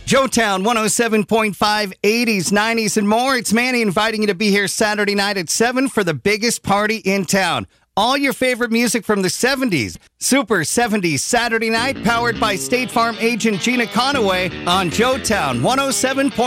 Joetown 107.5, 80s, 90s, and more. It's Manny inviting you to be here Saturday night at 7 for the biggest party in town. All your favorite music from the 70s. Super 70s Saturday night, powered by State Farm agent Gina Conaway on Joetown 107.